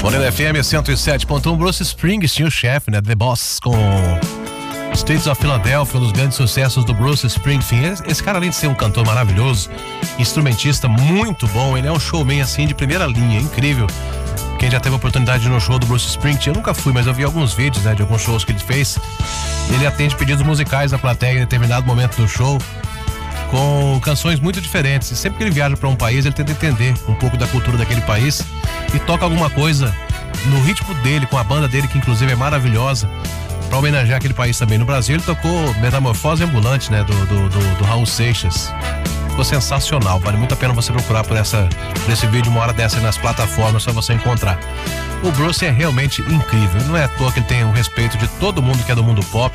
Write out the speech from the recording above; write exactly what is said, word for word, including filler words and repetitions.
Morena F M cento e sete ponto um, Bruce Springsteen, o chefe, né? The Boss, com Streets of Philadelphia, um dos grandes sucessos do Bruce Springsteen. Esse, esse cara, além de ser um cantor maravilhoso, instrumentista muito bom, ele é um showman assim de primeira linha, incrível. Quem já teve a oportunidade de ir no show do Bruce Springsteen, eu nunca fui, mas eu vi alguns vídeos, né, de alguns shows que ele fez. Ele atende pedidos musicais da plateia em determinado momento do show, com canções muito diferentes. E sempre que ele viaja para um país, ele tenta entender um pouco da cultura daquele país e toca alguma coisa no ritmo dele, com a banda dele, que inclusive é maravilhosa, para homenagear aquele país também. No Brasil ele tocou Metamorfose Ambulante, né, do, do, do, do Raul Seixas. Ficou sensacional, vale muito a pena você procurar por, essa, por esse vídeo, uma hora dessa nas plataformas, só você encontrar. O Bruce é realmente incrível, não é à toa que ele tem o respeito de todo mundo que é do mundo pop.